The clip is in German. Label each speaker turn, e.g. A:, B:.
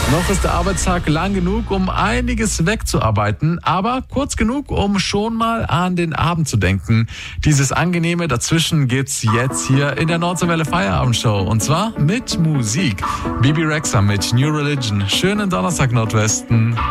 A: Noch ist der Arbeitstag lang genug, um einiges wegzuarbeiten, aber kurz genug, um schon mal an den Abend zu denken. Dieses Angenehme dazwischen gibt's jetzt hier in der Nordseewelle Feierabendshow und zwar mit Musik. Bibi Rexha mit New Religion. Schönen Donnerstag Nordwesten.